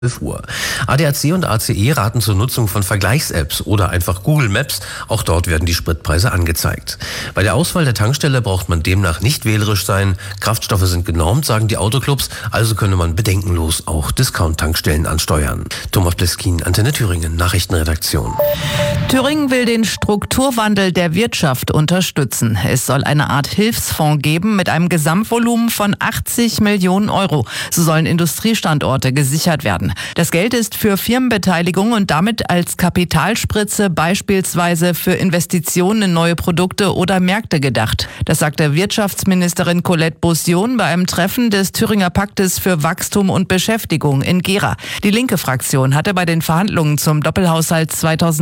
12 Uhr. ADAC und ACE raten zur Nutzung von Vergleichs-Apps oder einfach Google Maps. Auch dort werden die Spritpreise angezeigt. Bei der Auswahl der Tankstelle braucht man demnach nicht wählerisch sein. Kraftstoffe sind genormt, sagen die Autoclubs, also könne man bedenkenlos auch Discount-Tankstellen ansteuern. Thomas Pleskin, Antenne Thüringen, Nachrichtenredaktion. Thüringen will den Strukturwandel der Wirtschaft unterstützen. Es soll eine Art Hilfsfonds geben mit einem Gesamtvolumen von 80 Millionen Euro. So sollen Industriestandorte gesichert werden. Das Geld ist für Firmenbeteiligung und damit als Kapitalspritze beispielsweise für Investitionen in neue Produkte oder Märkte gedacht. Das sagte Wirtschaftsministerin Colette Beaussion bei einem Treffen des Thüringer Paktes für Wachstum und Beschäftigung in Gera. Die linke Fraktion hatte bei den Verhandlungen zum Doppelhaushalt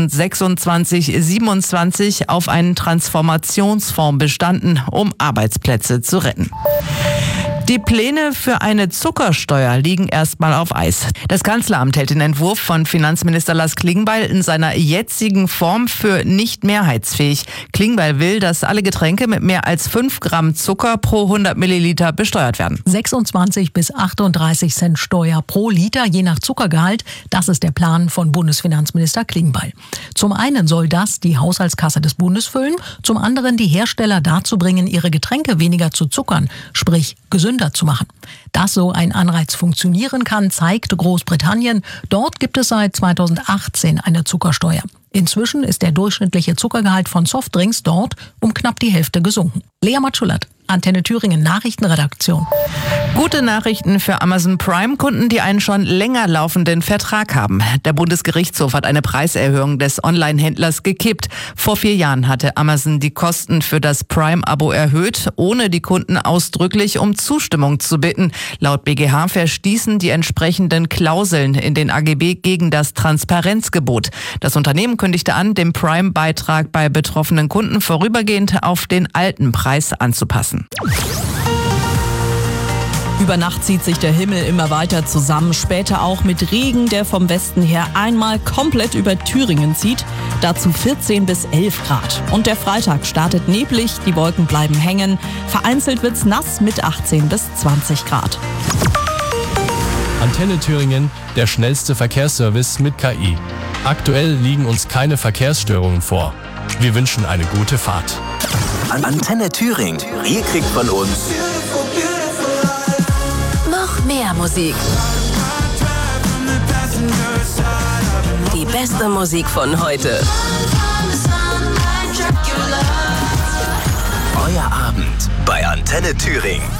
2026/27 auf einen Transformationsfonds bestanden, um Arbeitsplätze zu retten. Die Pläne für eine Zuckersteuer liegen erstmal auf Eis. Das Kanzleramt hält den Entwurf von Finanzminister Lars Klingbeil in seiner jetzigen Form für nicht mehrheitsfähig. Klingbeil will, dass alle Getränke mit mehr als 5 Gramm Zucker pro 100 Milliliter besteuert werden. 26 bis 38 Cent Steuer pro Liter, je nach Zuckergehalt. Das ist der Plan von Bundesfinanzminister Klingbeil. Zum einen soll das die Haushaltskasse des Bundes füllen, zum anderen die Hersteller dazu bringen, ihre Getränke weniger zu zuckern, sprich gesünder zu machen. Dass so ein Anreiz funktionieren kann, zeigt Großbritannien. Dort gibt es seit 2018 eine Zuckersteuer. Inzwischen ist der durchschnittliche Zuckergehalt von Softdrinks dort um knapp die Hälfte gesunken. Lea Matschulat, Antenne Thüringen Nachrichtenredaktion. Gute Nachrichten für Amazon Prime-Kunden, die einen schon länger laufenden Vertrag haben. Der Bundesgerichtshof hat eine Preiserhöhung des Online-Händlers gekippt. Vor 4 Jahren hatte Amazon die Kosten für das Prime-Abo erhöht, ohne die Kunden ausdrücklich um Zustimmung zu bitten. Laut BGH verstießen die entsprechenden Klauseln in den AGB gegen das Transparenzgebot. Das Unternehmen kündigte an, den Prime-Beitrag bei betroffenen Kunden vorübergehend auf den alten Preis anzupassen. Über Nacht zieht sich der Himmel immer weiter zusammen, später auch mit Regen, der vom Westen her einmal komplett über Thüringen zieht. Dazu 14 bis 11 Grad. Und der Freitag startet neblig, die Wolken bleiben hängen. Vereinzelt wird's nass mit 18 bis 20 Grad. Antenne Thüringen, der schnellste Verkehrsservice mit KI. Aktuell liegen uns keine Verkehrsstörungen vor. Wir wünschen eine gute Fahrt. Antenne Thüringen. Ihr kriegt von uns noch mehr Musik. Die beste Musik von heute. Euer Abend bei Antenne Thüringen.